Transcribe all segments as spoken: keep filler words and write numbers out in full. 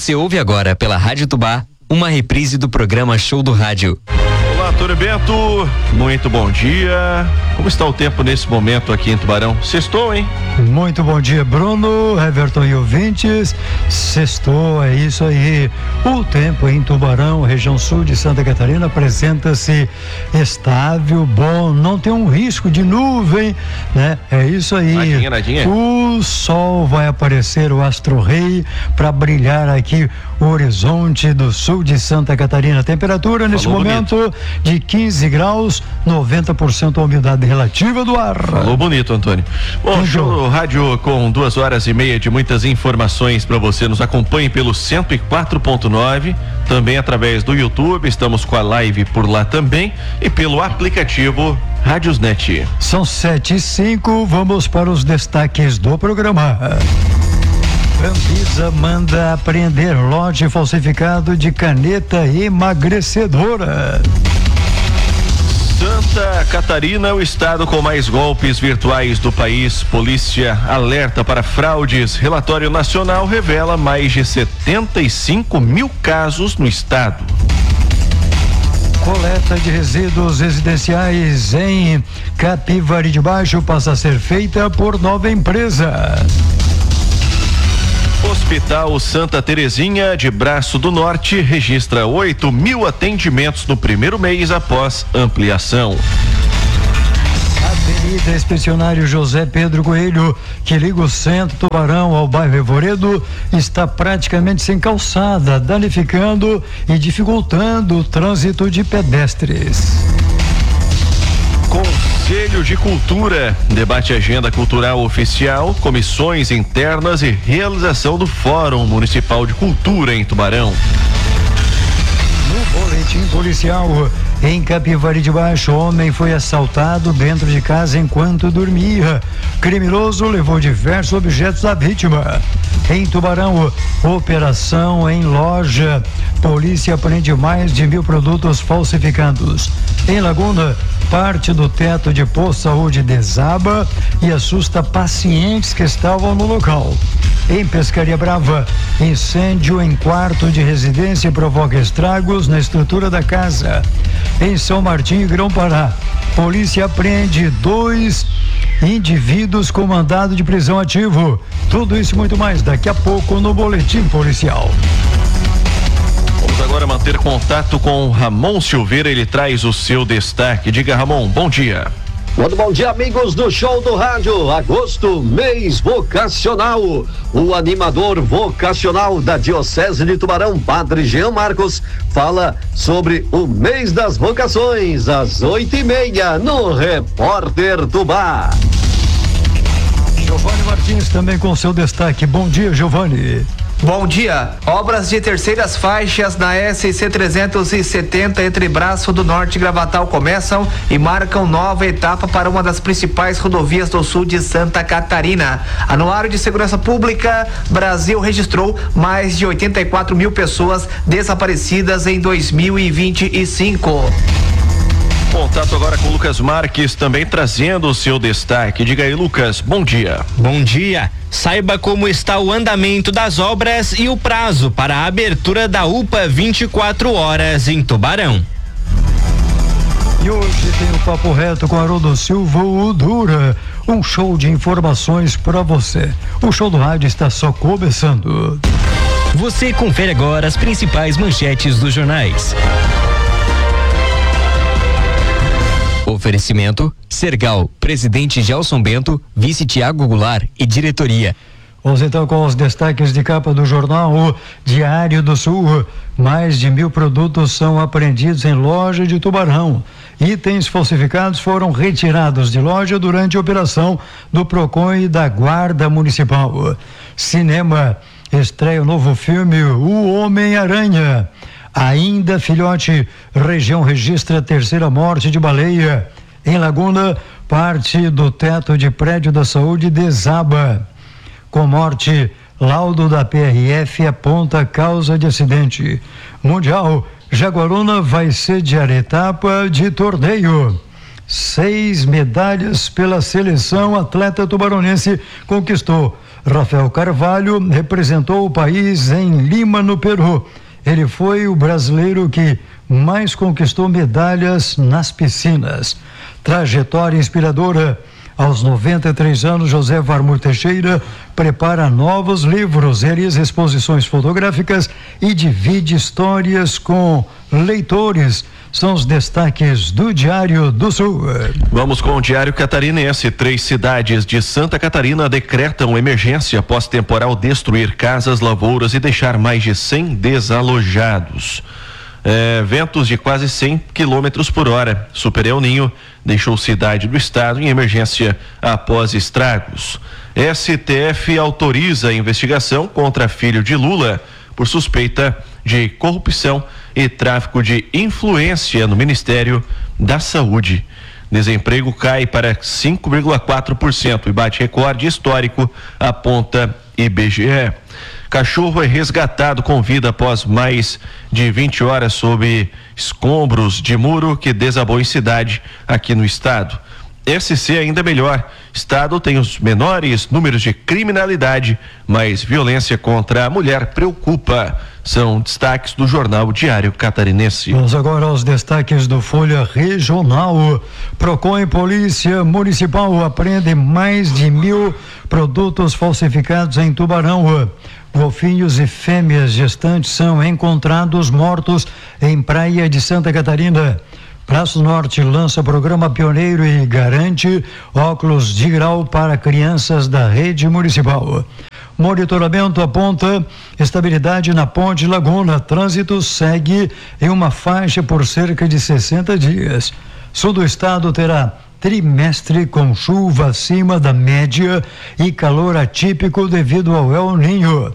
Você ouve agora pela Rádio Tubá uma reprise do programa Show do Rádio. Olá, Antônio Bento, muito bom dia. Como está o tempo nesse momento aqui em Tubarão? Sextou, hein? Muito bom dia, Bruno, Everton e ouvintes. Sextou, é isso aí. O tempo em Tubarão, região sul de Santa Catarina, apresenta-se estável, bom, não tem um risco de nuvem, né? É isso aí. Nadinha, nadinha. O sol vai aparecer, o astro-rei, para brilhar aqui o horizonte do sul de Santa Catarina. Temperatura neste Falou momento bonito. de quinze graus, noventa por cento a umidade relativa do ar. Falou bonito, Antônio. Bom, show do rádio com duas horas e meia de muitas informações para você. Nos acompanhe pelo cento e quatro ponto nove, também através do YouTube. Estamos com a live por lá também e pelo aplicativo Rádiosnet. São sete e cinco, vamos para os destaques do programa. Anvisa manda apreender lote falsificado de caneta emagrecedora. Santa Catarina é o estado com mais golpes virtuais do país. Polícia alerta para fraudes. Relatório nacional revela mais de setenta e cinco mil casos no estado. Coleta de resíduos residenciais em Capivari de Baixo passa a ser feita por nova empresa. Hospital Santa Terezinha de Braço do Norte registra oito mil atendimentos no primeiro mês após ampliação. Avenida Expedicionário José Pedro Coelho, que liga o centro Tubarão ao bairro Evoredo, está praticamente sem calçada, danificando e dificultando o trânsito de pedestres. Conselho de Cultura debate agenda cultural oficial, comissões internas e realização do Fórum Municipal de Cultura em Tubarão. No boletim policial, em Capivari de Baixo, homem foi assaltado dentro de casa enquanto dormia. Criminoso levou diversos objetos da vítima. Em Tubarão, operação em loja. Polícia apreende mais de mil produtos falsificados. Em Laguna, parte do teto de posto de saúde desaba e assusta pacientes que estavam no local. Em Pescaria Brava, incêndio em quarto de residência provoca estragos na estrutura da casa. Em São Martinho e Grão-Pará, polícia apreende dois indivíduos com mandado de prisão ativo. Tudo isso e muito mais daqui a pouco no boletim policial. Vamos agora manter contato com Ramon Silveira, ele traz o seu destaque. Diga, Ramon, bom dia. Muito bom dia, amigos do Show do Rádio. Agosto, mês vocacional. O animador vocacional da Diocese de Tubarão, Padre Jean Marcos, fala sobre o mês das vocações, às oito e meia, no Repórter Tubá. Giovanni Martins também com seu destaque. Bom dia, Giovanni. Bom dia. Obras de terceiras faixas na S C trezentos e setenta entre Braço do Norte e Gravatal começam e marcam nova etapa para uma das principais rodovias do sul de Santa Catarina. Anuário de Segurança Pública, Brasil registrou mais de oitenta e quatro mil pessoas desaparecidas em dois mil e vinte e cinco. Contato agora com o Lucas Marques, também trazendo o seu destaque. Diga aí, Lucas, bom dia. Bom dia. Saiba como está o andamento das obras e o prazo para a abertura da U P A vinte e quatro horas em Tubarão. E hoje tem o Papo Reto com Haroldo Silva, o Dura. Um show de informações para você. O Show do Rádio está só começando. Você confere agora as principais manchetes dos jornais. Oferecimento: Sergal, presidente Gelson Bento, vice Tiago Goulart e diretoria. Vamos então com os destaques de capa do jornal o Diário do Sul. Mais de mil produtos são apreendidos em loja de Tubarão. Itens falsificados foram retirados de loja durante a operação do Procon e da Guarda Municipal. Cinema estreia o novo filme O Homem-Aranha. Ainda filhote, região registra a terceira morte de baleia. Em Laguna, parte do teto de prédio da saúde desaba. Com morte, laudo da P R F aponta causa de acidente. Mundial, Jaguaruna vai sediar etapa de torneio. Seis medalhas pela seleção atleta tubaronense conquistou. Rafael Carvalho representou o país em Lima, no Peru. Ele foi o brasileiro que mais conquistou medalhas nas piscinas. Trajetória inspiradora. Aos noventa e três anos, José Varmur Teixeira prepara novos livros, realiza exposições fotográficas e divide histórias com leitores. São os destaques do Diário do Sul. Vamos com o Diário Catarinense. Três cidades de Santa Catarina decretam emergência após temporal destruir casas, lavouras e deixar mais de cem desalojados. É, ventos de quase cem quilômetros por hora. Super El Ninho deixou cidade do estado em emergência após estragos. S T F autoriza a investigação contra filho de Lula por suspeita de corrupção e tráfico de influência no Ministério da Saúde. Desemprego cai para cinco vírgula quatro por cento e bate recorde histórico, aponta I B G E. Cachorro é resgatado com vida após mais de vinte horas sob escombros de muro que desabou em cidade aqui no estado. S C ainda melhor. Estado tem os menores números de criminalidade, mas violência contra a mulher preocupa. São destaques do Jornal Diário Catarinense. Vamos agora aos destaques do Folha Regional. Procon e Polícia Municipal apreendem mais de mil produtos falsificados em Tubarão. Golfinhos e fêmeas gestantes são encontrados mortos em Praia de Santa Catarina. Braço Norte lança programa pioneiro e garante óculos de grau para crianças da rede municipal. Monitoramento aponta estabilidade na Ponte Laguna. Trânsito segue em uma faixa por cerca de sessenta dias. Sul do estado terá trimestre com chuva acima da média e calor atípico devido ao El Ninho.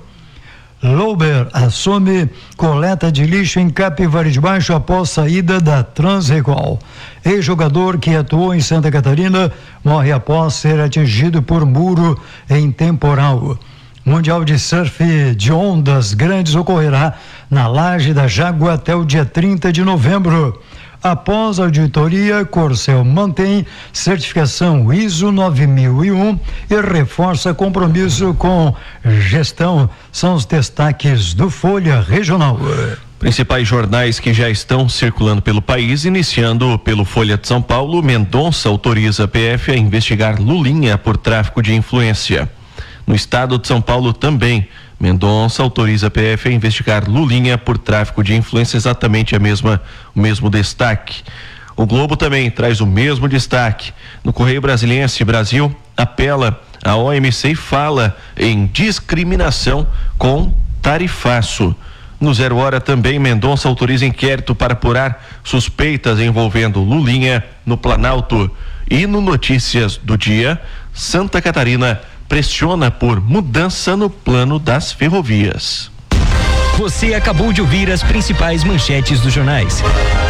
Louber assume coleta de lixo em Capivari de Baixo após saída da Transecol. Ex-jogador que atuou em Santa Catarina morre após ser atingido por muro em temporal. Mundial de Surf de Ondas Grandes ocorrerá na Laje da Jágua até o dia trinta de novembro. Após a auditoria, Corcel mantém certificação I S O nove mil e um e reforça compromisso com gestão. São os destaques do Folha Regional. Principais jornais que já estão circulando pelo país, iniciando pelo Folha de São Paulo. Mendonça autoriza a P F a investigar Lulinha por tráfico de influência. No estado de São Paulo também, Mendonça autoriza a P F a investigar Lulinha por tráfico de influência, exatamente a mesma, o mesmo destaque. O Globo também traz o mesmo destaque. No Correio Brasiliense, Brasil apela à O M C e fala em discriminação com tarifaço. No Zero Hora também, Mendonça autoriza inquérito para apurar suspeitas envolvendo Lulinha no Planalto. E no Notícias do Dia, Santa Catarina pressiona por mudança no plano das ferrovias. Você acabou de ouvir as principais manchetes dos jornais.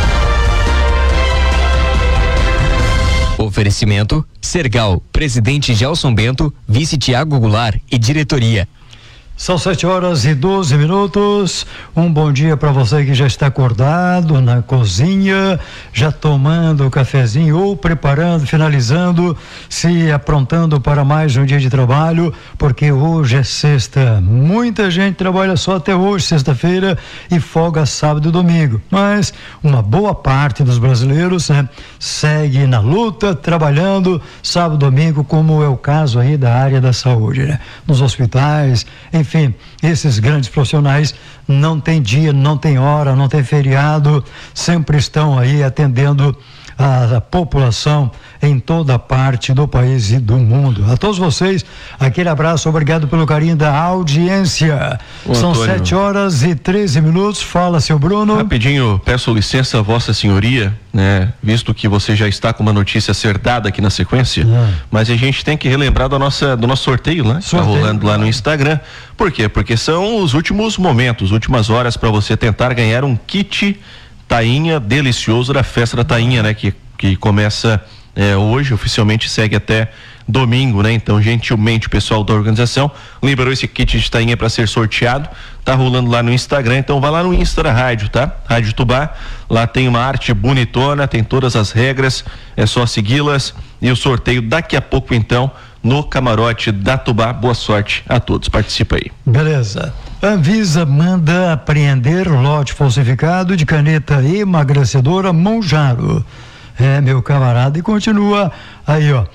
Oferecimento: Sergal, presidente Gelson Bento, vice Tiago Goulart e diretoria. São sete horas e doze minutos. Um bom dia para você que já está acordado na cozinha, já tomando o cafezinho ou preparando, finalizando, se aprontando para mais um dia de trabalho, porque hoje é sexta. Muita gente trabalha só até hoje, sexta-feira, e folga sábado e domingo. Mas uma boa parte dos brasileiros, né, segue na luta, trabalhando sábado e domingo, como é o caso aí da área da saúde, né? Nos hospitais, em Enfim, esses grandes profissionais não tem dia, não tem hora, não tem feriado, sempre estão aí atendendo a, a população em toda parte do país e do mundo. A todos vocês, aquele abraço, obrigado pelo carinho da audiência. Ô, São Antônio, sete horas e treze minutos. Fala, seu Bruno. Rapidinho, peço licença a Vossa Senhoria, né? Visto que você já está com uma notícia a ser dada aqui na sequência, ah. mas a gente tem que relembrar do, nossa, do nosso sorteio, né? Sorteio. Tá rolando lá no Instagram. Por quê? Porque são os últimos momentos, últimas horas para você tentar ganhar um kit tainha delicioso da Festa da Tainha, né? Que, que começa É, hoje oficialmente segue até domingo, né? Então, gentilmente, o pessoal da organização liberou esse kit de tainha para ser sorteado. Tá rolando lá no Instagram, então vai lá no Insta da rádio, tá? Rádio Tubá, lá tem uma arte bonitona, tem todas as regras, é só segui-las e o sorteio daqui a pouco, então, no camarote da Tubá. Boa sorte a todos, participa aí. Beleza. Anvisa manda apreender lote falsificado de caneta emagrecedora Monjaro. É, meu camarada, e continua aí, ó.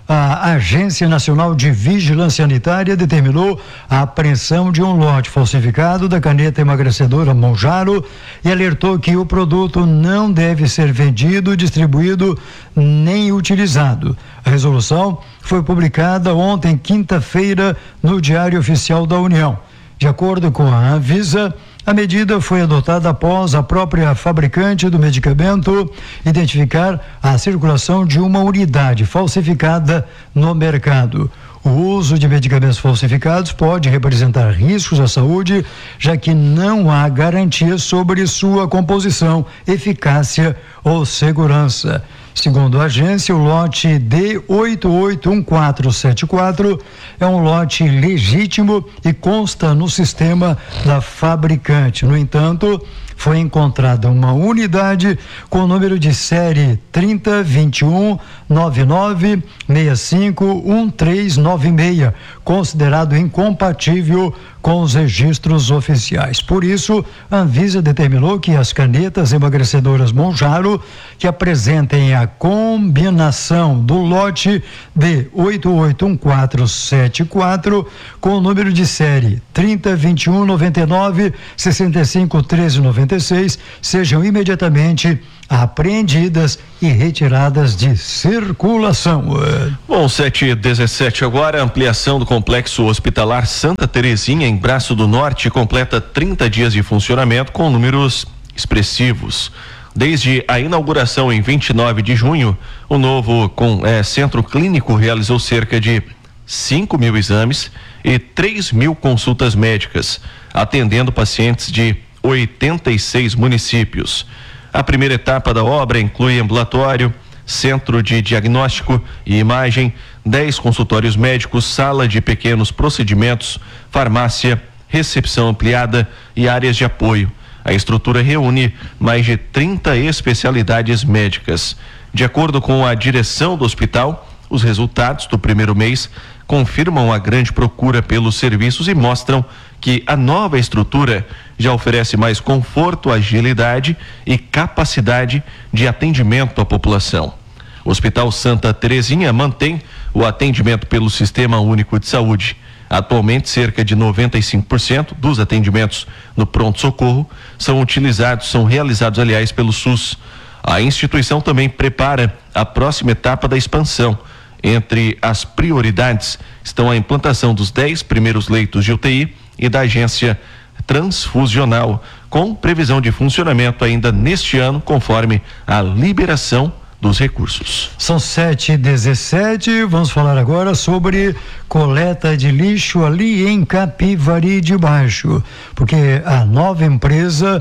A Agência Nacional de Vigilância Sanitária determinou a apreensão de um lote falsificado da caneta emagrecedora Monjaro e alertou que o produto não deve ser vendido, distribuído nem utilizado. A resolução foi publicada ontem, quinta-feira, no Diário Oficial da União. De acordo com a Anvisa, a medida foi adotada após a própria fabricante do medicamento identificar a circulação de uma unidade falsificada no mercado. O uso de medicamentos falsificados pode representar riscos à saúde, já que não há garantia sobre sua composição, eficácia ou segurança. Segundo a agência, o lote D oito oito um quatro sete quatro é um lote legítimo e consta no sistema da fabricante. No entanto, foi encontrada uma unidade com o número de série trinta, vinte e um, noventa e nove, sessenta e cinco, treze noventa e seis, considerado incompatível com os registros oficiais. Por isso, a Anvisa determinou que as canetas emagrecedoras Monjaro, que apresentem a combinação do lote D oito oito um quatro sete quatro com o número de série trinta, vinte e um, noventa e nove, sessenta e cinco, treze noventa e seis, sejam imediatamente apreendidas e retiradas de circulação. Bom, sete e dezessete agora, ampliação do complexo hospitalar Santa Terezinha em Braço do Norte completa trinta dias de funcionamento com números expressivos. Desde a inauguração em vinte e nove de junho, o novo com, é, centro clínico realizou cerca de cinco mil exames e três mil consultas médicas, atendendo pacientes de oitenta e seis municípios. A primeira etapa da obra inclui ambulatório, centro de diagnóstico e imagem, dez consultórios médicos, sala de pequenos procedimentos, farmácia, recepção ampliada e áreas de apoio. A estrutura reúne mais de trinta especialidades médicas. De acordo com a direção do hospital, os resultados do primeiro mês confirmam a grande procura pelos serviços e mostram que a nova estrutura já oferece mais conforto, agilidade e capacidade de atendimento à população. O Hospital Santa Terezinha mantém o atendimento pelo Sistema Único de Saúde. Atualmente, cerca de noventa e cinco por cento dos atendimentos no pronto-socorro são utilizados, são realizados, aliás, pelo SUS. A instituição também prepara a próxima etapa da expansão. Entre as prioridades estão a implantação dos dez primeiros leitos de U T I e da agência transfusional, com previsão de funcionamento ainda neste ano, conforme a liberação dos recursos. São sete e dezessete, vamos falar agora sobre coleta de lixo ali em Capivari de Baixo, porque a nova empresa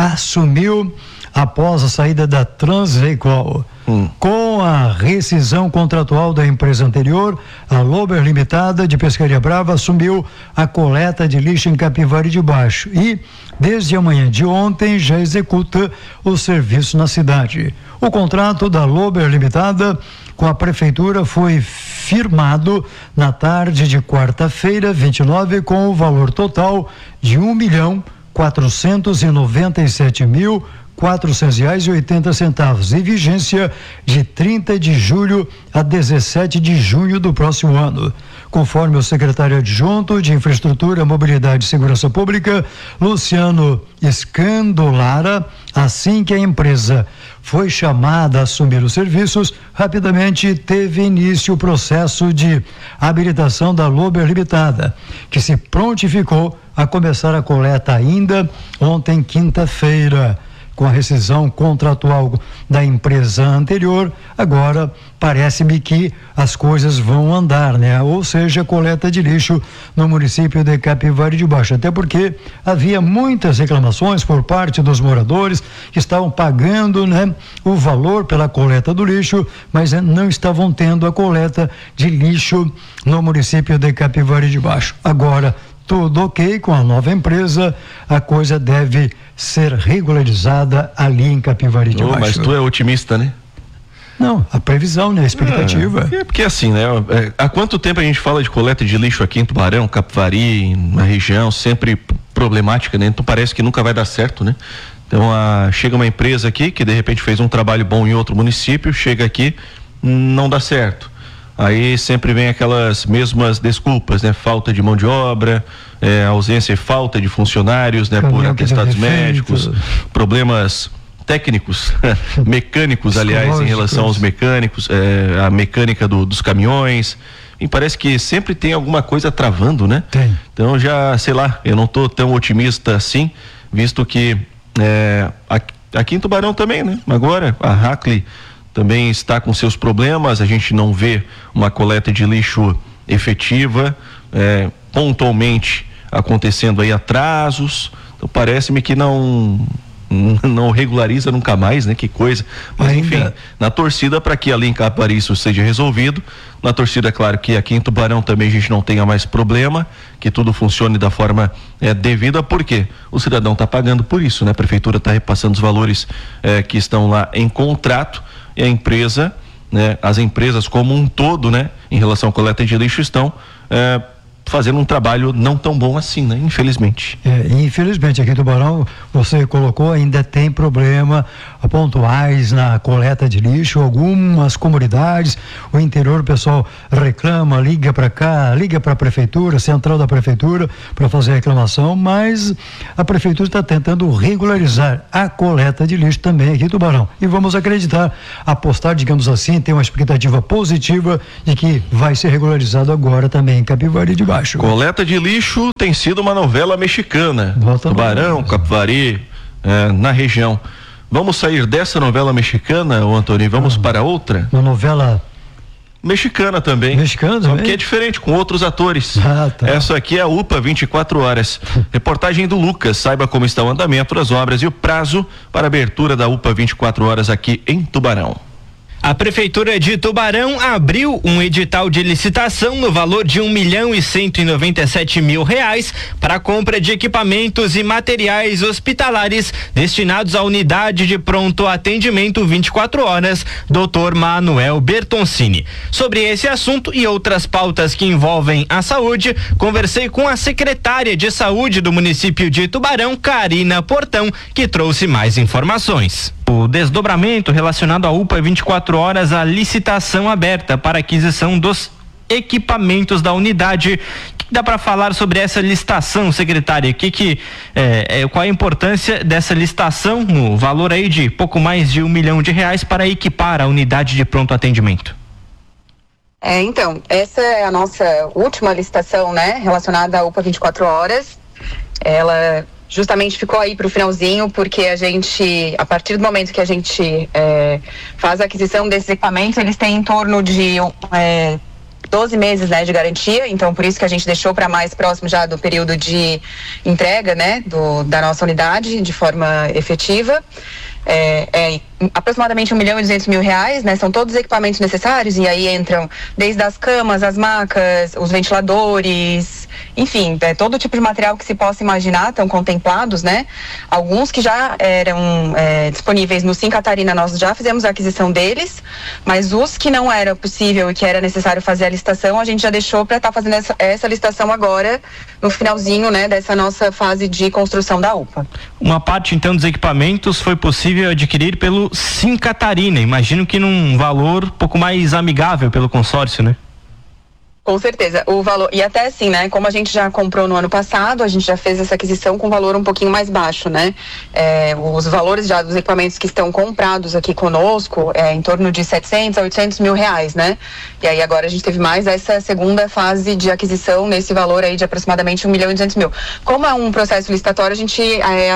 assumiu após a saída da Transveicol. Hum. Com a rescisão contratual da empresa anterior, a Lober Limitada de Pescaria Brava assumiu a coleta de lixo em Capivari de Baixo e, desde a manhã de ontem, já executa o serviço na cidade. O contrato da Lober Limitada com a prefeitura foi firmado na tarde de quarta-feira, vinte e nove, com o valor total de um milhão quatrocentos e noventa e sete mil quatrocentos reais e oitenta centavos e vigência de trinta de julho a dezessete de junho do próximo ano. Conforme o secretário adjunto de Infraestrutura, Mobilidade e Segurança Pública, Luciano Scandolara, assim que a empresa foi chamada a assumir os serviços, rapidamente teve início o processo de habilitação da Lober Limitada, que se prontificou a começar a coleta ainda ontem, quinta-feira. com a rescisão contratual da empresa anterior, agora parece-me que as coisas vão andar, né? Ou seja, coleta de lixo no município de Capivari de Baixo, até porque havia muitas reclamações por parte dos moradores que estavam pagando, né, o valor pela coleta do lixo, mas não estavam tendo a coleta de lixo no município de Capivari de Baixo. Agora, tudo ok com a nova empresa, a coisa deve ser regularizada ali em Capivari de oh, Baixo. Mas tu é otimista, né? Não, a previsão, né? A expectativa. É, é porque assim, né? É, há quanto tempo a gente fala de coleta de lixo aqui em Tubarão, Capivari, na região, sempre problemática, né? Então parece que nunca vai dar certo, né? Então a, chega uma empresa aqui que de repente fez um trabalho bom em outro município, chega aqui, não dá certo. Aí sempre vem aquelas mesmas desculpas, né? Falta de mão de obra, é, ausência e falta de funcionários, né? Por atestados médicos, problemas técnicos, mecânicos, aliás, em relação aos mecânicos, é, a mecânica do, dos caminhões, e parece que sempre tem alguma coisa travando, né? Tem. Então já, sei lá, eu não tô tão otimista assim, visto que é, aqui, aqui em Tubarão também, né? Agora a Hackley também está com seus problemas, a gente não vê uma coleta de lixo efetiva, é, pontualmente acontecendo aí atrasos, então parece-me que não não regulariza nunca mais, né? Que coisa. Mas ainda, enfim, na torcida para que ali em Capivari isso seja resolvido, na torcida, é claro que aqui em Tubarão também a gente não tenha mais problema, que tudo funcione da forma é, devida, porque o cidadão está pagando por isso, né? A prefeitura está repassando os valores é, que estão lá em contrato, e a empresa, né? As empresas como um todo, né? Em relação à coleta de lixo estão é, fazendo um trabalho não tão bom assim, né? Infelizmente. É, infelizmente aqui em Tubarão, você colocou, ainda tem problema pontuais na coleta de lixo, algumas comunidades, o interior, o pessoal reclama, liga para cá, liga para a prefeitura, central da prefeitura para fazer reclamação, mas a prefeitura está tentando regularizar a coleta de lixo também aqui em Tubarão. E vamos acreditar, apostar, digamos assim, ter uma expectativa positiva de que vai ser regularizado agora também em Capivari de Baixo. Coleta de lixo tem sido uma novela mexicana. Volta Tubarão, novela. Capivari, é, na região. Vamos sair dessa novela mexicana, ô Antônio, e vamos ah, para outra? Uma novela mexicana também. Mexicana também? Só que é diferente, com outros atores. Ah, tá. Essa aqui é a U P A vinte e quatro horas. Reportagem do Lucas, saiba como está o andamento das obras e o prazo para a abertura da U P A vinte e quatro horas aqui em Tubarão. A Prefeitura de Tubarão abriu um edital de licitação no valor de um milhão e cento e noventa e sete mil reais para a compra de equipamentos e materiais hospitalares destinados à unidade de pronto atendimento vinte e quatro horas, doutor Manuel Bertoncini. Sobre esse assunto e outras pautas que envolvem a saúde, conversei com a secretária de saúde do município de Tubarão, Karina Portão, que trouxe mais informações. O desdobramento relacionado à U P A vinte e quatro horas, a licitação aberta para aquisição dos equipamentos da unidade. O que dá para falar sobre essa licitação, secretária? Que que é, é, qual a importância dessa licitação, no valor aí de pouco mais de um milhão de reais para equipar a unidade de pronto atendimento? É, então, essa é a nossa última licitação, né, relacionada à U P A vinte e quatro horas. Ela justamente ficou aí para o finalzinho, porque a gente, a partir do momento que a gente é, faz a aquisição desses equipamentos, eles têm em torno de é, doze meses, né, de garantia, então por isso que a gente deixou para mais próximo já do período de entrega, né, do, da nossa unidade de forma efetiva. É, é aproximadamente um milhão e duzentos mil reais, né? São todos os equipamentos necessários, e aí entram desde as camas, as macas, os ventiladores, enfim, é, todo tipo de material que se possa imaginar estão contemplados, né? Alguns que já eram é, disponíveis no Sim Catarina, nós já fizemos a aquisição deles, mas os que não era possível e que era necessário fazer a licitação, a gente já deixou para estar tá fazendo essa, essa licitação agora, no finalzinho, né, dessa nossa fase de construção da U P A. Uma parte, então, dos equipamentos foi possível adquirir pelo Sim Catarina, imagino que num valor um pouco mais amigável pelo consórcio, né? Com certeza, o valor, e até assim, né, como a gente já comprou no ano passado, a gente já fez essa aquisição com valor um pouquinho mais baixo, né, é, os valores já dos equipamentos que estão comprados aqui conosco é em torno de setecentos a oitocentos mil reais, né, e aí agora a gente teve mais essa segunda fase de aquisição nesse valor aí de aproximadamente um milhão e duzentos mil. Como é um processo licitatório, a gente é,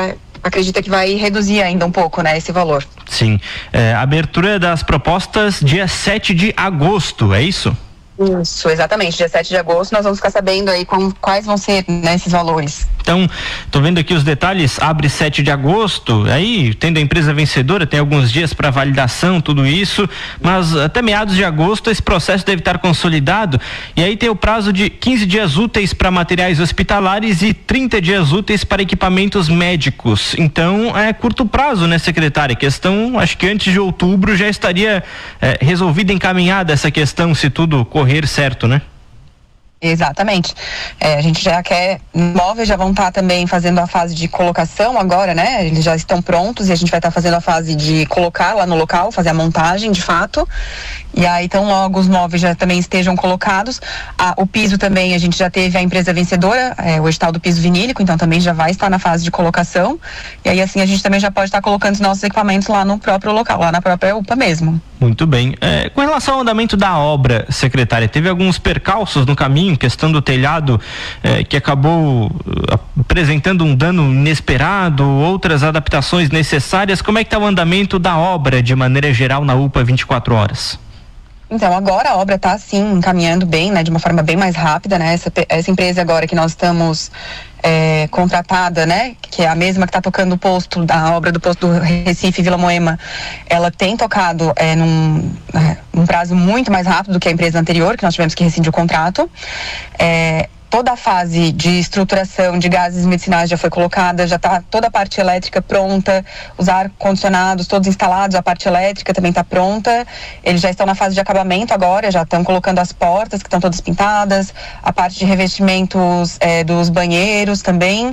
acredita que vai reduzir ainda um pouco, né, esse valor. Sim. É, abertura das propostas dia sete de agosto, é isso? Isso, exatamente. Dia sete de agosto nós vamos ficar sabendo aí com, quais vão ser, né, esses valores. Então, tô vendo aqui os detalhes, abre sete de agosto, aí tendo a empresa vencedora, tem alguns dias para validação, tudo isso, mas até meados de agosto esse processo deve estar consolidado, e aí tem o prazo de quinze dias úteis para materiais hospitalares e trinta dias úteis para equipamentos médicos. Então, é curto prazo, né, secretária? Questão, acho que antes de outubro já estaria é, resolvida, encaminhada essa questão, se tudo correr certo, né? Exatamente. É, a gente já quer, móveis já vão estar também fazendo a fase de colocação agora, né? Eles já estão prontos e a gente vai estar fazendo a fase de colocar lá no local, fazer a montagem de fato. E aí, então, logo os móveis já também estejam colocados. Ah, o piso também, a gente já teve a empresa vencedora, é, o edital do piso vinílico, então também já vai estar na fase de colocação. E aí, assim, a gente também já pode estar colocando os nossos equipamentos lá no próprio local, lá na própria U P A mesmo. Muito bem. É, com relação ao andamento da obra, secretária, teve alguns percalços no caminho, questão do telhado é, que acabou uh, apresentando um dano inesperado, outras adaptações necessárias. Como é que está o andamento da obra de maneira geral na U P A vinte e quatro horas? Então, agora a obra está, assim, encaminhando bem, né, de uma forma bem mais rápida, né, essa, essa empresa agora que nós estamos é, contratada, né, que é a mesma que está tocando o posto, da obra do posto do Recife, Vila Moema, ela tem tocado é, num, é, num prazo muito mais rápido do que a empresa anterior, que nós tivemos que rescindir o contrato. É, toda a fase de estruturação de gases medicinais já foi colocada, já está toda a parte elétrica pronta, os ar-condicionados todos instalados, a parte elétrica também está pronta, eles já estão na fase de acabamento agora, já estão colocando as portas que estão todas pintadas, a parte de revestimentos é, dos banheiros também,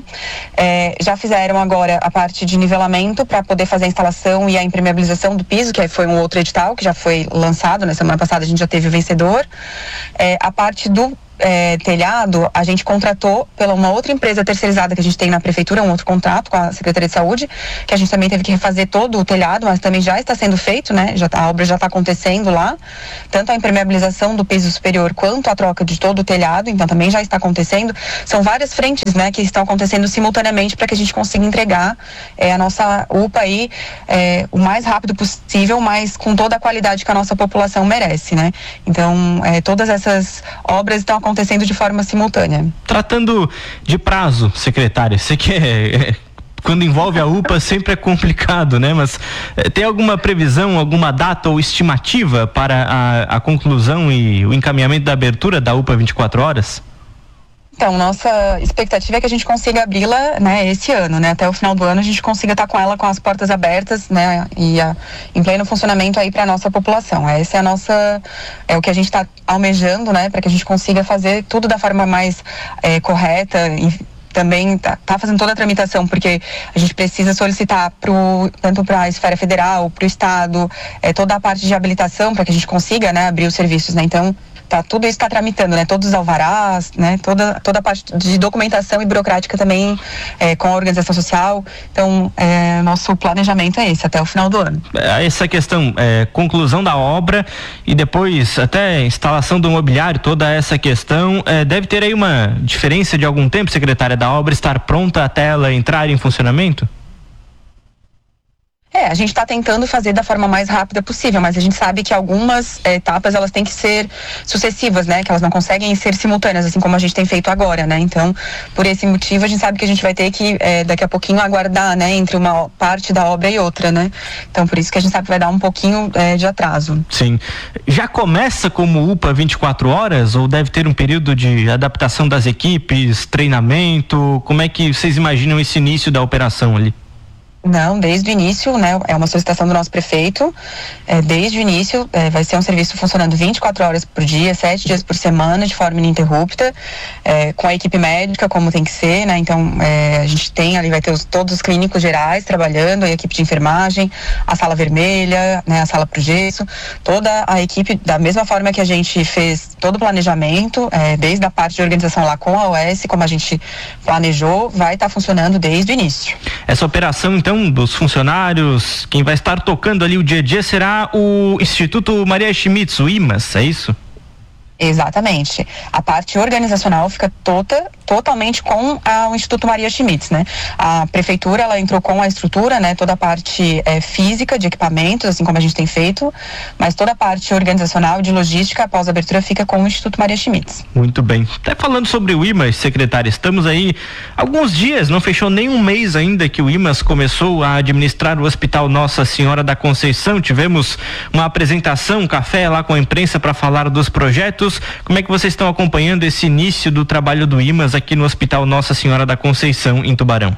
é, já fizeram agora a parte de nivelamento para poder fazer a instalação e a impermeabilização do piso, que foi um outro edital que já foi lançado, na semana passada a gente já teve o vencedor, é, a parte do É, telhado, a gente contratou pela uma outra empresa terceirizada que a gente tem na prefeitura, um outro contrato com a Secretaria de Saúde, que a gente também teve que refazer todo o telhado, mas também já está sendo feito, né? Já tá, a obra já está acontecendo lá, tanto a impermeabilização do piso superior quanto a troca de todo o telhado, então também já está acontecendo. São várias frentes, né, que estão acontecendo simultaneamente para que a gente consiga entregar é, a nossa U P A aí é, o mais rápido possível, mas com toda a qualidade que a nossa população merece, né? Então, é, todas essas obras estão acontecendo de forma simultânea. Tratando de prazo, secretária, você que é, quando envolve a U P A sempre é complicado, né? Mas é, tem alguma previsão, alguma data ou estimativa para a, a conclusão e o encaminhamento da abertura da U P A vinte e quatro horas? Então, nossa expectativa é que a gente consiga abri-la, né, esse ano, né, até o final do ano a gente consiga estar com ela com as portas abertas, né, e a, em pleno funcionamento aí para a nossa população. Essa é a nossa, é o que a gente está almejando, né, para que a gente consiga fazer tudo da forma mais é, correta e também tá, tá fazendo toda a tramitação, porque a gente precisa solicitar pro, tanto para a esfera federal, para o estado, é, toda a parte de habilitação para que a gente consiga, né, abrir os serviços, né, então tá, tudo isso está tramitando, né? Todos os alvarás, né? Toda, toda a parte de documentação e burocrática também é, com a organização social. Então, é, nosso planejamento é esse, até o final do ano. Essa questão, é, conclusão da obra e depois até instalação do mobiliário, toda essa questão, é, deve ter aí uma diferença de algum tempo, secretária, da obra estar pronta até ela entrar em funcionamento? É, a gente está tentando fazer da forma mais rápida possível, mas a gente sabe que algumas é, etapas elas têm que ser sucessivas, né? Que elas não conseguem ser simultâneas, assim como a gente tem feito agora, né? Então, por esse motivo, a gente sabe que a gente vai ter que é, daqui a pouquinho aguardar, né? Entre uma parte da obra e outra, né? Então, por isso que a gente sabe que vai dar um pouquinho é, de atraso. Sim. Já começa como U P A vinte e quatro horas ou deve ter um período de adaptação das equipes, treinamento? Como é que vocês imaginam esse início da operação ali? Não, desde o início, né, é uma solicitação do nosso prefeito, é, desde o início é, vai ser um serviço funcionando vinte e quatro horas por dia, sete dias por semana, de forma ininterrupta, é, com a equipe médica, como tem que ser, né, então é, a gente tem ali, vai ter os, todos os clínicos gerais trabalhando, a equipe de enfermagem, a sala vermelha, né, a sala pro gesso, toda a equipe, da mesma forma que a gente fez todo o planejamento, é, desde a parte de organização lá com a O S, como a gente planejou, vai estar tá funcionando desde o início. Essa operação, então, dos funcionários, quem vai estar tocando ali o dia a dia será o Instituto Maria Shimizu, o I M A S, é isso? Exatamente. A parte organizacional fica toda totalmente com a, o Instituto Maria Schmitz, né? A prefeitura, ela entrou com a estrutura, né? Toda a parte é, física de equipamentos, assim como a gente tem feito, mas toda a parte organizacional de logística após a abertura fica com o Instituto Maria Schmitz. Muito bem. Até falando sobre o I M A S, secretária, estamos aí alguns dias, não fechou nem um mês ainda que o I M A S começou a administrar o Hospital Nossa Senhora da Conceição. Tivemos uma apresentação, um café lá com a imprensa para falar dos projetos. Como é que vocês estão acompanhando esse início do trabalho do I M A S aqui no Hospital Nossa Senhora da Conceição, em Tubarão?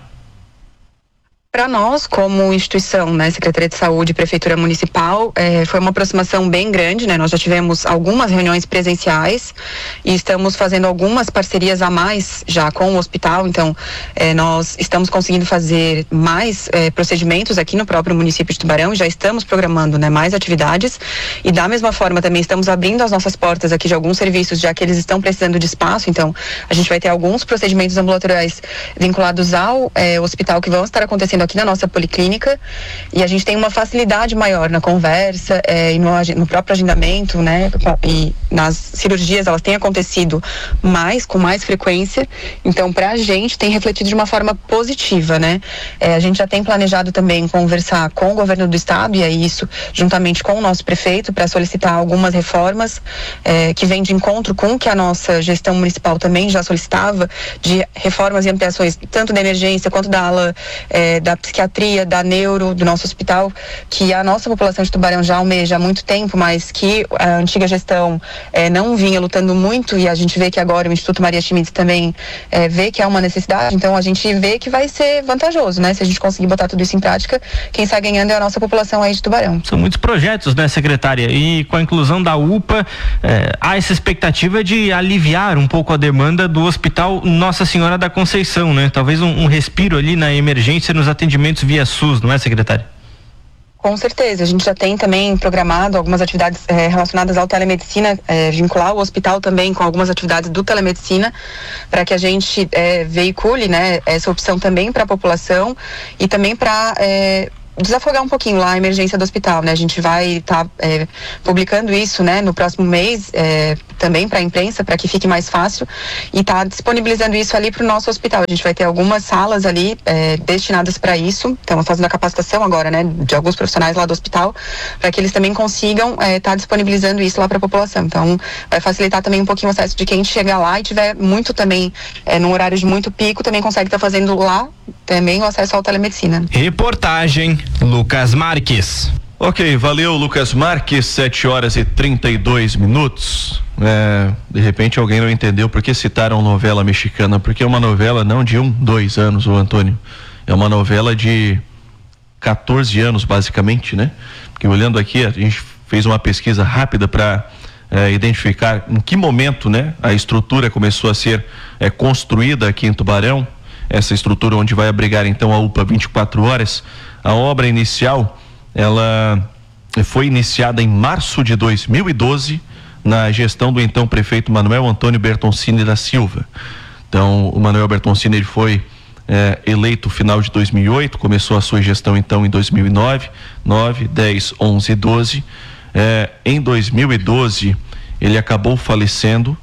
Para nós, como instituição, né, Secretaria de Saúde e Prefeitura Municipal, eh, foi uma aproximação bem grande, né? Nós já tivemos algumas reuniões presenciais e estamos fazendo algumas parcerias a mais já com o hospital, então eh, nós estamos conseguindo fazer mais eh, procedimentos aqui no próprio município de Tubarão, já estamos programando, né, mais atividades e da mesma forma também estamos abrindo as nossas portas aqui de alguns serviços, já que eles estão precisando de espaço, então a gente vai ter alguns procedimentos ambulatoriais vinculados ao eh, hospital que vão estar acontecendo aqui na nossa policlínica e a gente tem uma facilidade maior na conversa é, e no, no próprio agendamento, né? E nas cirurgias elas têm acontecido mais, com mais frequência, então para a gente tem refletido de uma forma positiva, né? É, a gente já tem planejado também conversar com o governo do estado e aí isso juntamente com o nosso prefeito para solicitar algumas reformas é, que vem de encontro com o que a nossa gestão municipal também já solicitava, de reformas e ampliações tanto da emergência quanto da ala é, da psiquiatria, da neuro, do nosso hospital, que a nossa população de Tubarão já almeja há muito tempo, mas que a antiga gestão eh, não vinha lutando muito e a gente vê que agora o Instituto Maria Schmitz também eh, vê que há uma necessidade, então a gente vê que vai ser vantajoso, né? Se a gente conseguir botar tudo isso em prática, quem sai ganhando é a nossa população aí de Tubarão. São muitos projetos, né, secretária? E com a inclusão da U P A, eh, há essa expectativa de aliviar um pouco a demanda do Hospital Nossa Senhora da Conceição, né? Talvez um, um respiro ali na emergência nos atendimentos via SUS, não é, secretária? Com certeza, a gente já tem também programado algumas atividades eh, relacionadas ao telemedicina, eh, vincular o hospital também com algumas atividades do telemedicina, para que a gente eh, veicule, né, essa opção também para a população e também para eh, desafogar um pouquinho lá a emergência do hospital, né? A gente vai estar tá, é, publicando isso, né, no próximo mês, é, também para a imprensa, para que fique mais fácil e tá disponibilizando isso ali para o nosso hospital. A gente vai ter algumas salas ali é, destinadas para isso. Estamos fazendo a capacitação agora, né, de alguns profissionais lá do hospital, para que eles também consigam estar é, tá disponibilizando isso lá para a população. Então, vai facilitar também um pouquinho o acesso de quem chegar lá e tiver muito também, é, num horário de muito pico, também consegue estar tá fazendo lá também o acesso ao telemedicina. Reportagem Lucas Marques. Ok, valeu Lucas Marques, sete horas e trinta e dois minutos. É, de repente alguém não entendeu por que citaram novela mexicana, porque é uma novela não de um, dois anos, o Antônio. É uma novela de quatorze anos, basicamente, né? Porque olhando aqui, a gente fez uma pesquisa rápida para é, identificar em que momento, né, a estrutura começou a ser é, construída aqui em Tubarão. Essa estrutura onde vai abrigar então a U P A vinte e quatro horas. A obra inicial, ela foi iniciada em março de dois mil e doze, na gestão do então prefeito Manuel Antônio Bertoncini da Silva. Então, o Manuel Bertoncini ele foi é, eleito no final de dois mil e oito, começou a sua gestão então em dois mil e nove, nove, dez, onze e doze. É, em dois mil e doze, ele acabou falecendo.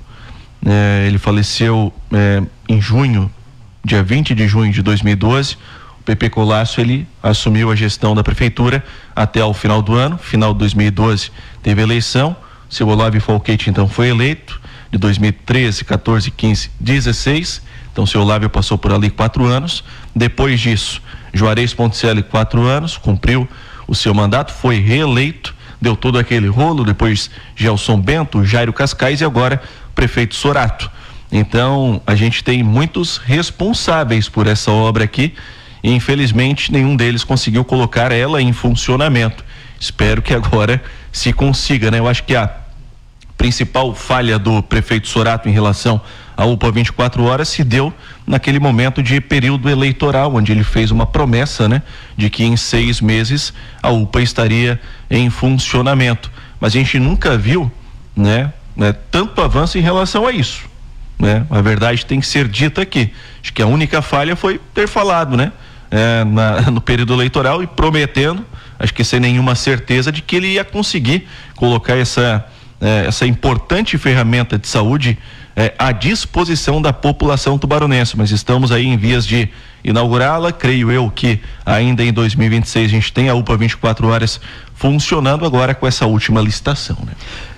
É, ele faleceu é, em junho, dia vinte de junho de dois mil e doze. O Pepe Colasso, ele assumiu a gestão da prefeitura até ao final do ano. Final de dois mil e doze teve eleição. Seu Olavo Folquete então foi eleito de dois mil e treze, quatorze, quinze, dezesseis. Então seu Olavo passou por ali quatro anos. Depois disso, Juarez Ponticelli, quatro anos, cumpriu o seu mandato, foi reeleito, deu todo aquele rolo. Depois Gelson Bento, Jairo Cascais e agora o prefeito Sorato. Então, a gente tem muitos responsáveis por essa obra aqui e, infelizmente, nenhum deles conseguiu colocar ela em funcionamento. Espero que agora se consiga, né? Eu acho que a principal falha do prefeito Sorato em relação à U P A vinte e quatro horas se deu naquele momento de período eleitoral, onde ele fez uma promessa, né, de que em seis meses a U P A estaria em funcionamento. Mas a gente nunca viu, né, né tanto avanço em relação a isso. Né? A verdade tem que ser dita aqui. Acho que a única falha foi ter falado, né? É, na, no período eleitoral e prometendo, acho que sem nenhuma certeza de que ele ia conseguir colocar essa eh, essa importante ferramenta de saúde eh, à disposição da população tubaronense, mas estamos aí em vias de inaugurá-la. Creio eu que ainda em dois mil e vinte e seis a gente tem a U P A vinte e quatro horas funcionando, agora com essa última licitação, né?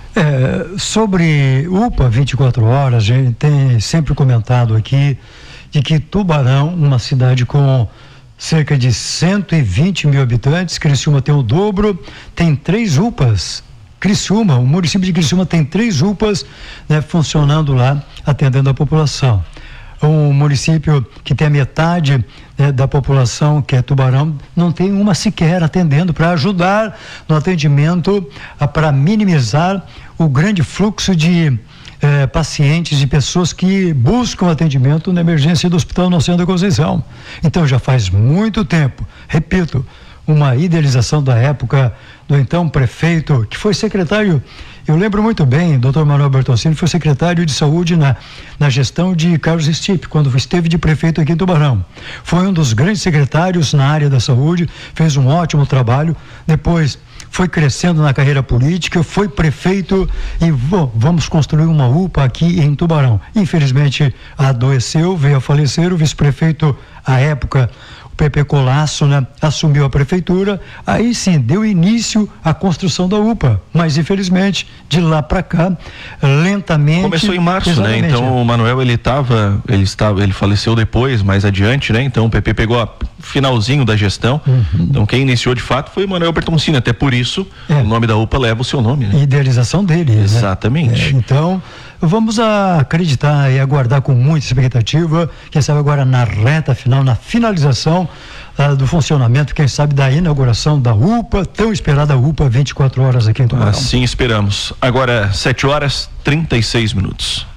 É, sobre U P A vinte e quatro horas, a gente tem sempre comentado aqui de que Tubarão, uma cidade com cerca de cento e vinte mil habitantes, Criciúma tem o dobro, tem três U P As. Criciúma, o município de Criciúma tem três U P As, né, funcionando lá, atendendo a população. Um município que tem a metade, né, da população, que é Tubarão, não tem uma sequer atendendo para ajudar no atendimento, para minimizar o grande fluxo de eh, pacientes e pessoas que buscam atendimento na emergência do Hospital Nossa Senhora da Conceição. Então já faz muito tempo, repito, uma idealização da época do então prefeito, que foi secretário. Eu lembro muito bem, doutor Manuel Bertoncini foi secretário de saúde na, na gestão de Carlos Stipe, quando esteve de prefeito aqui em Tubarão. Foi um dos grandes secretários na área da saúde, fez um ótimo trabalho, depois foi crescendo na carreira política, foi prefeito e bom, vamos construir uma U P A aqui em Tubarão. Infelizmente adoeceu, veio a falecer, o vice-prefeito à época, Pepe Colasso, né, assumiu a prefeitura, aí sim deu início à construção da U P A, mas infelizmente de lá para cá, lentamente. Começou em março, né? Então o Manuel ele estava, ele estava, ele faleceu depois, mais adiante, né? Então o Pepe pegou a finalzinho da gestão. Uhum. Então quem iniciou de fato foi o Manuel Bertoncini, até por isso é. O nome da U P A leva o seu nome, né? Idealização dele. Exatamente. Né? É, então vamos a acreditar e aguardar com muita expectativa, quem sabe agora na reta final, na finalização uh, do funcionamento, quem sabe da inauguração da U P A, tão esperada U P A vinte e quatro horas aqui em Tubarão. Assim esperamos. Agora sete horas trinta e seis minutos.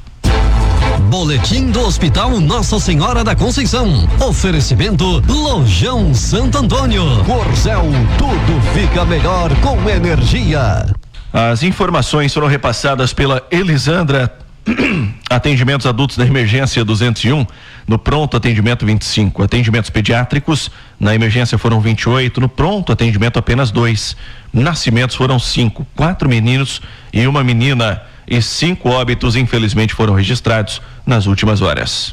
Boletim do Hospital Nossa Senhora da Conceição. Oferecimento Lojão Santo Antônio. Corcel, tudo fica melhor com energia. As informações foram repassadas pela Elisandra. Atendimentos adultos da emergência duzentos e um, no pronto atendimento vinte e cinco. Atendimentos pediátricos na emergência foram vinte e oito, no pronto atendimento apenas dois. Nascimentos foram cinco, quatro meninos e uma menina, e cinco óbitos infelizmente foram registrados nas últimas horas.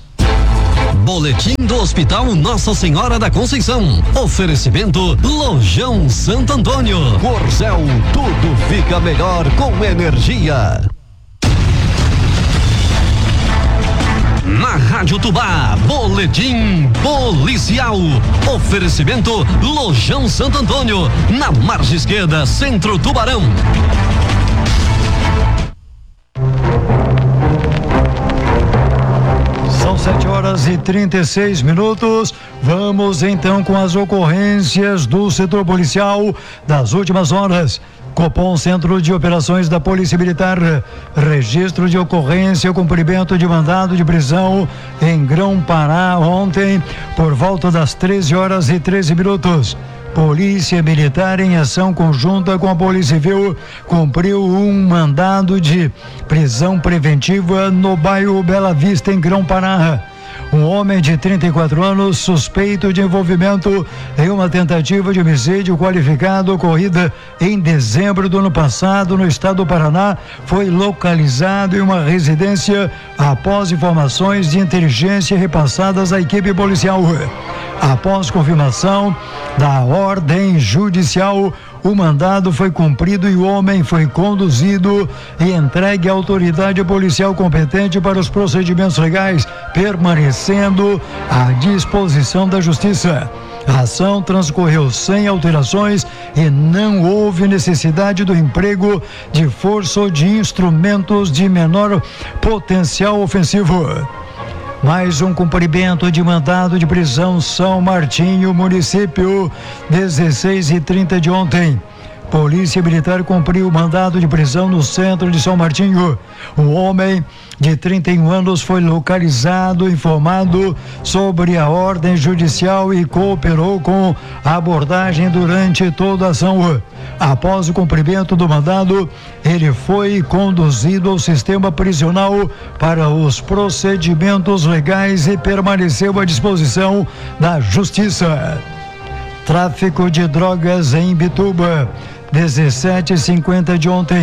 Boletim do Hospital Nossa Senhora da Conceição. Oferecimento Lojão Santo Antônio. Corcel, tudo fica melhor com energia. Na Rádio Tubá, Boletim Policial. Oferecimento Lojão Santo Antônio, na margem esquerda, Centro Tubarão. São sete horas e trinta e seis minutos. Vamos então com as ocorrências do setor policial das últimas horas. Copom, Centro de Operações da Polícia Militar, registro de ocorrência, cumprimento de mandado de prisão em Grão-Pará ontem, por volta das treze horas e treze minutos. Polícia Militar, em ação conjunta com a Polícia Civil, cumpriu um mandado de prisão preventiva no bairro Bela Vista, em Grão-Pará. Um homem de trinta e quatro anos, suspeito de envolvimento em uma tentativa de homicídio qualificado ocorrida em dezembro do ano passado no estado do Paraná, foi localizado em uma residência após informações de inteligência repassadas à equipe policial. Após confirmação da ordem judicial, o mandado foi cumprido e o homem foi conduzido e entregue à autoridade policial competente para os procedimentos legais, permanecendo à disposição da Justiça. A ação transcorreu sem alterações e não houve necessidade do emprego de força ou de instrumentos de menor potencial ofensivo. Mais um cumprimento de mandado de prisão, São Martinho, município, dezesseis e trinta de ontem. Polícia Militar cumpriu o mandado de prisão no centro de São Martinho. Um homem de trinta e um anos foi localizado, informado sobre a ordem judicial e cooperou com a abordagem durante toda a ação. Após o cumprimento do mandado, ele foi conduzido ao sistema prisional para os procedimentos legais e permaneceu à disposição da Justiça. Tráfico de drogas em Bituba, dezessete e cinquenta de ontem.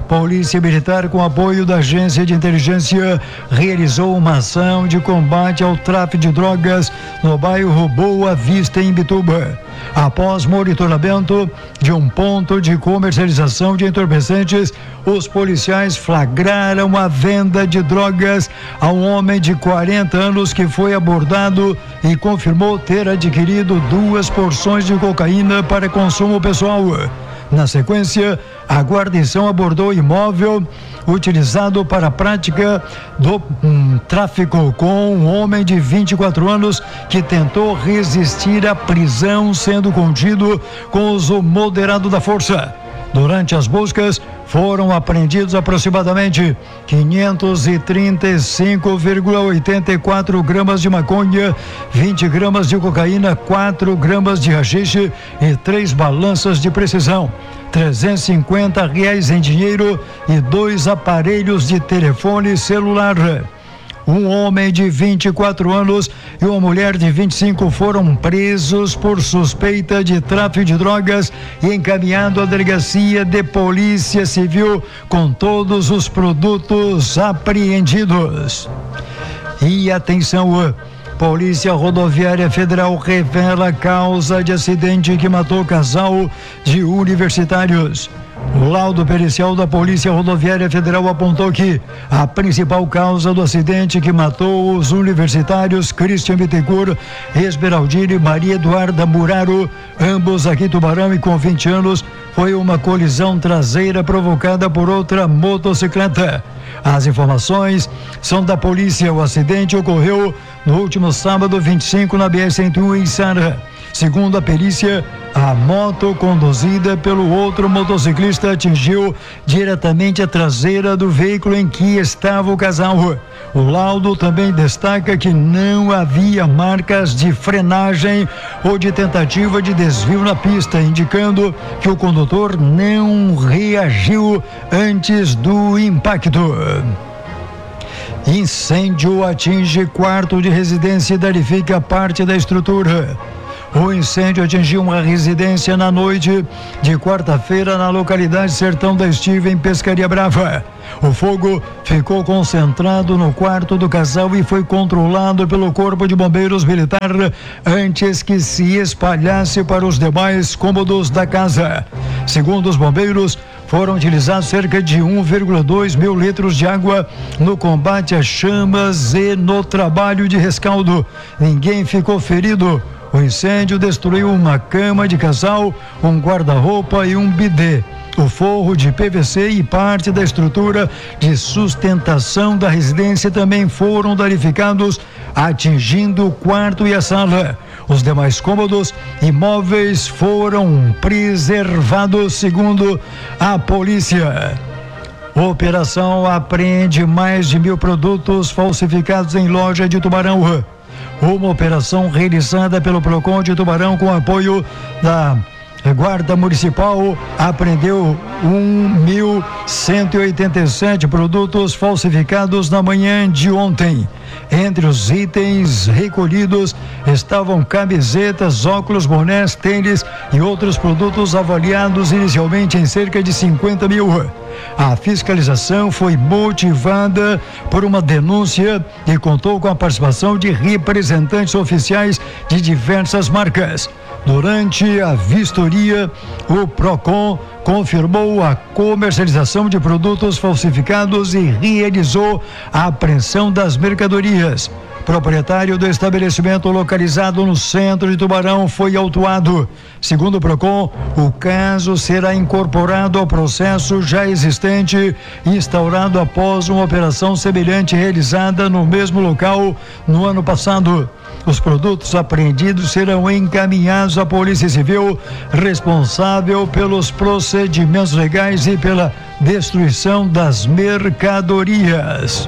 Polícia Militar, com apoio da Agência de Inteligência, realizou uma ação de combate ao tráfico de drogas no bairro Boa Vista, em Bituba. Após monitoramento de um ponto de comercialização de entorpecentes, os policiais flagraram a venda de drogas a um homem de quarenta anos que foi abordado e confirmou ter adquirido duas porções de cocaína para consumo pessoal. Na sequência, a guarnição abordou o imóvel utilizado para a prática do um, tráfico com um homem de vinte e quatro anos que tentou resistir à prisão, sendo contido com uso moderado da força. Durante as buscas, foram apreendidos aproximadamente quinhentos e trinta e cinco vírgula oitenta e quatro gramas de maconha, vinte gramas de cocaína, quatro gramas de haxixe e três balanças de precisão, trezentos e cinquenta reais em dinheiro e dois aparelhos de telefone celular. Um homem de vinte e quatro anos e uma mulher de vinte e cinco foram presos por suspeita de tráfico de drogas e encaminhado à delegacia de Polícia Civil com todos os produtos apreendidos. E atenção, Polícia Rodoviária Federal revela a causa de acidente que matou casal de universitários. O laudo pericial da Polícia Rodoviária Federal apontou que a principal causa do acidente que matou os universitários Christian Bittencourt, Esmeraldine e Maria Eduarda Muraro, ambos aqui em Tubarão e com vinte anos, foi uma colisão traseira provocada por outra motocicleta. As informações são da polícia. O acidente ocorreu no último sábado vinte e cinco na B R cento e um em Sara. Segundo a perícia, a moto conduzida pelo outro motociclista atingiu diretamente a traseira do veículo em que estava o casal. O laudo também destaca que não havia marcas de frenagem ou de tentativa de desvio na pista, indicando que o condutor não reagiu antes do impacto. Incêndio atinge quarto de residência e danifica parte da estrutura. O incêndio atingiu uma residência na noite de quarta-feira na localidade Sertão da Estiva, em Pescaria Brava. O fogo ficou concentrado no quarto do casal e foi controlado pelo Corpo de Bombeiros Militar antes que se espalhasse para os demais cômodos da casa. Segundo os bombeiros, foram utilizados cerca de um vírgula dois mil litros de água no combate às chamas e no trabalho de rescaldo. Ninguém ficou ferido. O incêndio destruiu uma cama de casal, um guarda-roupa e um bidê. O forro de P V C e parte da estrutura de sustentação da residência também foram danificados, atingindo o quarto e a sala. Os demais cômodos e móveis foram preservados, segundo a polícia. Operação apreende mais de mil produtos falsificados em loja de Tubarão. Uma operação realizada pelo Procon de Tubarão com apoio da Guarda Municipal apreendeu um mil cento e oitenta e sete produtos falsificados na manhã de ontem. Entre os itens recolhidos estavam camisetas, óculos, bonés, tênis e outros produtos avaliados inicialmente em cerca de cinquenta mil. A fiscalização foi motivada por uma denúncia e contou com a participação de representantes oficiais de diversas marcas. Durante a vistoria, o Procon confirmou a comercialização de produtos falsificados e realizou a apreensão das mercadorias. Proprietário do estabelecimento localizado no centro de Tubarão foi autuado. Segundo o Procon, o caso será incorporado ao processo já existente, instaurado após uma operação semelhante realizada no mesmo local no ano passado. Os produtos apreendidos serão encaminhados à Polícia Civil, responsável pelos procedimentos legais e pela destruição das mercadorias.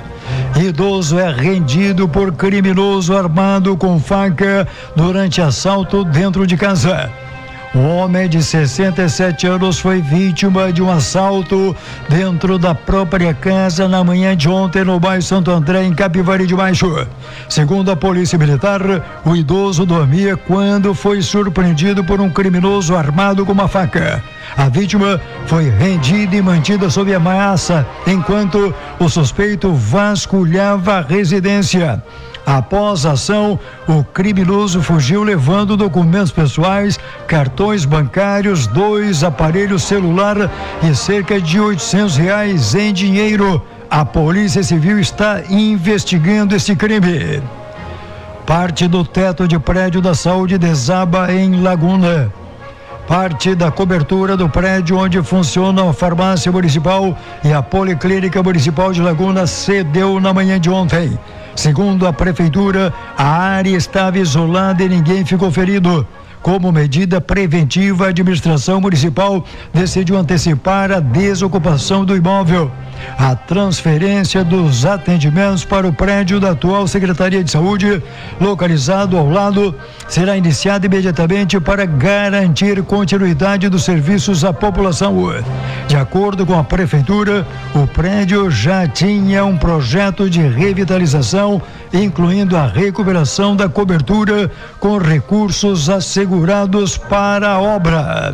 Idoso é rendido por criminoso armado com faca durante assalto dentro de casa. Um homem de sessenta e sete anos foi vítima de um assalto dentro da própria casa na manhã de ontem no bairro Santo André, em Capivari de Baixo. Segundo a Polícia Militar, o idoso dormia quando foi surpreendido por um criminoso armado com uma faca. A vítima foi rendida e mantida sob ameaça, enquanto o suspeito vasculhava a residência. Após a ação, o criminoso fugiu levando documentos pessoais, cartões bancários, dois aparelhos celular e cerca de oitocentos reais em dinheiro. A Polícia Civil está investigando esse crime. Parte do teto de prédio da saúde desaba em Laguna. Parte da cobertura do prédio onde funciona a farmácia municipal e a policlínica municipal de Laguna cedeu na manhã de ontem. Segundo a prefeitura, a área estava isolada e ninguém ficou ferido. Como medida preventiva, a administração municipal decidiu antecipar a desocupação do imóvel. A transferência dos atendimentos para o prédio da atual Secretaria de Saúde, localizado ao lado, será iniciada imediatamente para garantir continuidade dos serviços à população. De acordo com a prefeitura, o prédio já tinha um projeto de revitalização, incluindo a recuperação da cobertura com recursos assegurados para a obra.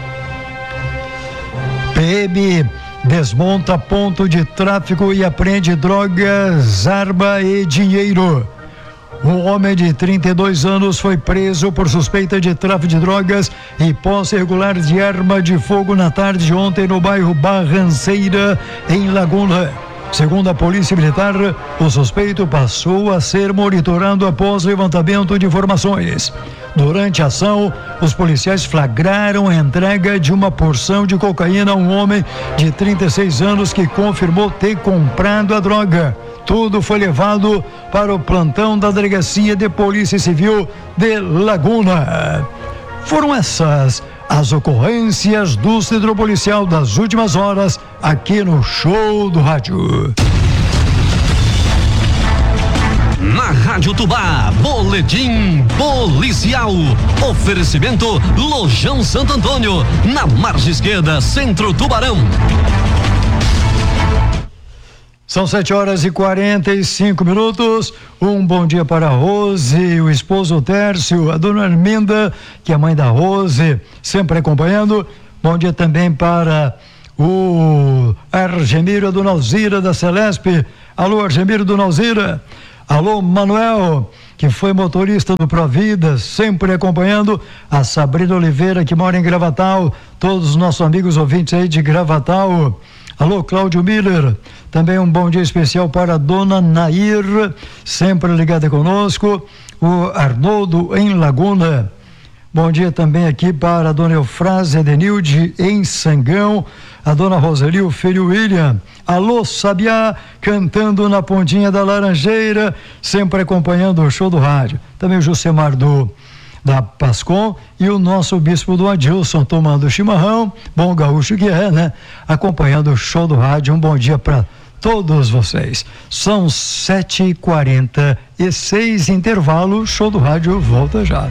P M desmonta ponto de tráfico e apreende drogas, arma e dinheiro. Um homem de trinta e dois anos foi preso por suspeita de tráfico de drogas e posse irregular de arma de fogo na tarde de ontem no bairro Barranceira, em Laguna. Segundo a Polícia Militar, o suspeito passou a ser monitorado após levantamento de informações. Durante a ação, os policiais flagraram a entrega de uma porção de cocaína a um homem de trinta e seis anos que confirmou ter comprado a droga. Tudo foi levado para o plantão da Delegacia de Polícia Civil de Laguna. Foram essas as ocorrências do Centro Policial das últimas horas aqui no Show do Rádio. Na Rádio Tubá, Boletim Policial. Oferecimento Lojão Santo Antônio, na margem esquerda, Centro Tubarão. São sete horas e quarenta e cinco minutos. Um bom dia para a Rose, o esposo Tércio, a dona Arminda, que é a mãe da Rose, sempre acompanhando. Bom dia também para o Argemiro, a dona Alzira da Celesp. Alô, Argemiro, dona Alzira. Alô, Manuel, que foi motorista do Provida, sempre acompanhando. A Sabrina Oliveira, que mora em Gravatal. Todos os nossos amigos ouvintes aí de Gravatal. Alô, Cláudio Miller, também um bom dia especial para a dona Nair, sempre ligada conosco. O Arnoldo em Laguna. Bom dia também aqui para a dona Eufrásia Denilde em Sangão, a dona Roseli, o filho William. Alô, Sabiá, cantando na pontinha da Laranjeira, sempre acompanhando o Show do Rádio. Também o Josemar do da Pascom e o nosso bispo do Adilson tomando chimarrão, bom gaúcho que é, né? Acompanhando o Show do Rádio. Um bom dia para todos vocês. São sete e quarenta e seis, intervalo, Show do Rádio volta já.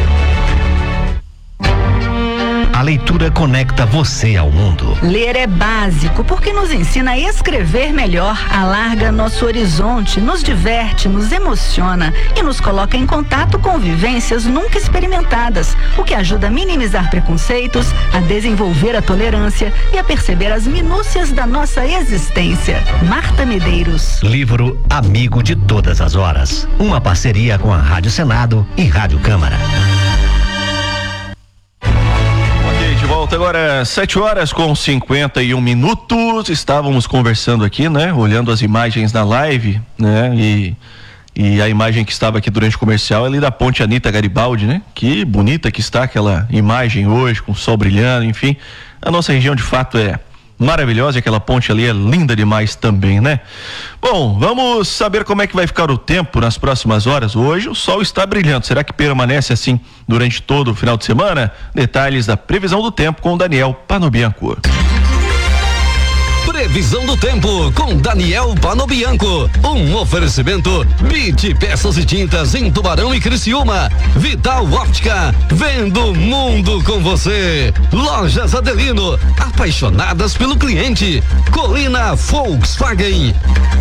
A leitura conecta você ao mundo. Ler é básico porque nos ensina a escrever melhor, alarga nosso horizonte, nos diverte, nos emociona e nos coloca em contato com vivências nunca experimentadas, o que ajuda a minimizar preconceitos, a desenvolver a tolerância e a perceber as minúcias da nossa existência. Marta Medeiros. Livro Amigo de Todas as Horas. Uma parceria com a Rádio Senado e Rádio Câmara. De volta agora, sete horas com cinquenta e um minutos. Estávamos conversando aqui, né? Olhando as imagens na live, né? E, e a imagem que estava aqui durante o comercial é ali da Ponte Anita Garibaldi, né? Que bonita que está aquela imagem hoje, com o sol brilhando, enfim. A nossa região de fato é maravilhosa e aquela ponte ali é linda demais também, né? Bom, vamos saber como é que vai ficar o tempo nas próximas horas. Hoje o sol está brilhando. Será que permanece assim durante todo o final de semana? Detalhes da previsão do tempo com o Daniel Panobianco. Previsão do tempo com Daniel Panobianco. Um oferecimento Bit Peças e Tintas em Tubarão e Criciúma. Vital Óptica, vendo o mundo com você. Lojas Adelino, apaixonadas pelo cliente. Colina Volkswagen.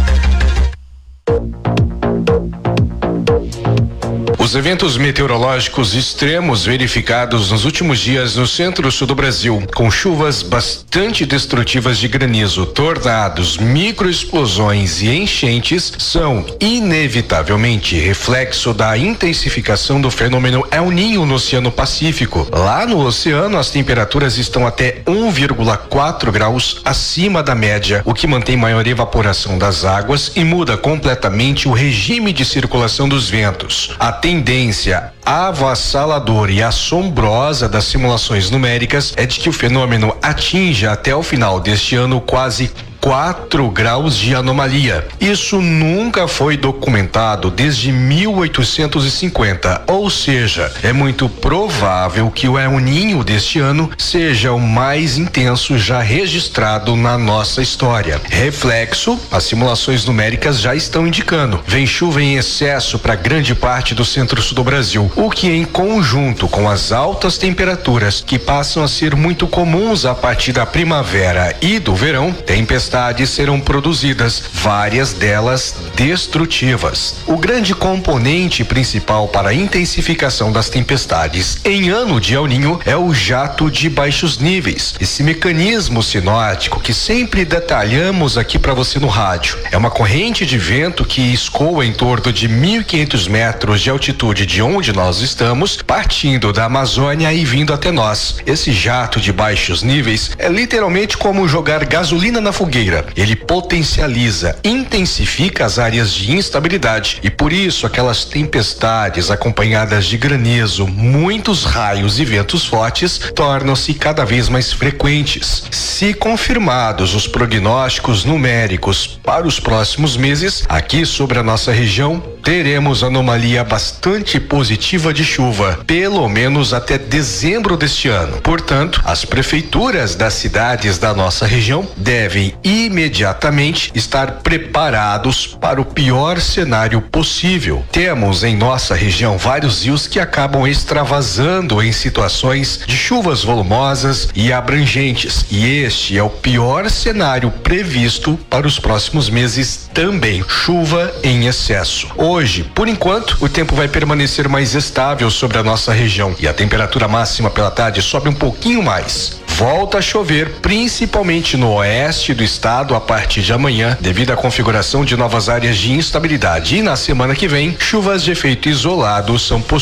Os eventos meteorológicos extremos verificados nos últimos dias no centro-sul do Brasil, com chuvas bastante destrutivas de granizo, tornados, microexplosões e enchentes, são inevitavelmente reflexo da intensificação do fenômeno El Niño no Oceano Pacífico. Lá no oceano, as temperaturas estão até um vírgula quatro graus acima da média, o que mantém maior evaporação das águas e muda completamente o regime de circulação dos ventos. A tendência avassaladora e assombrosa das simulações numéricas é de que o fenômeno atinja até o final deste ano quase quatro graus de anomalia. Isso nunca foi documentado desde mil oitocentos e cinquenta, ou seja, é muito provável que o El Niño deste ano seja o mais intenso já registrado na nossa história. Reflexo, as simulações numéricas já estão indicando. Vem chuva em excesso para grande parte do centro-sul do Brasil, o que em conjunto com as altas temperaturas que passam a ser muito comuns a partir da primavera e do verão, tempestades serão produzidas, várias delas destrutivas. O grande componente principal para a intensificação das tempestades em ano de El Niño é o jato de baixos níveis. Esse mecanismo sinótico que sempre detalhamos aqui para você no rádio é uma corrente de vento que escoa em torno de mil e quinhentos metros de altitude de onde nós estamos, partindo da Amazônia e vindo até nós. Esse jato de baixos níveis é literalmente como jogar gasolina na fogueira. Ele potencializa, intensifica as áreas de instabilidade e por isso aquelas tempestades acompanhadas de granizo, muitos raios e ventos fortes tornam-se cada vez mais frequentes. Se confirmados os prognósticos numéricos para os próximos meses, aqui sobre a nossa região teremos anomalia bastante positiva de chuva, pelo menos até dezembro deste ano. Portanto, as prefeituras das cidades da nossa região devem imediatamente estar preparados para o pior cenário possível. Temos em nossa região vários rios que acabam extravasando em situações de chuvas volumosas e abrangentes, e este é o pior cenário previsto para os próximos meses também, chuva em excesso. Hoje, por enquanto, o tempo vai permanecer mais estável sobre a nossa região e a temperatura máxima pela tarde sobe um pouquinho mais. Volta a chover, principalmente no oeste do estado a partir de amanhã, devido à configuração de novas áreas de instabilidade. E na semana que vem, chuvas de efeito isolado são possíveis.